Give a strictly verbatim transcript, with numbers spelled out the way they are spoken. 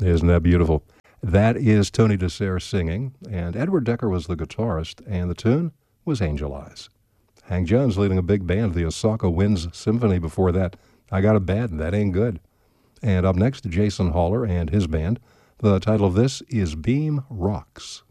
Isn't that beautiful? That is Tony DeSere singing, and Edward Decker was the guitarist, and the tune was Angel Eyes. Hank Jones leading a big band, the Osaka Winds Symphony. Before that, I Got a Bad, That Ain't Good. And up next, Jason Haller and his band. The title of this is Beam Rocks.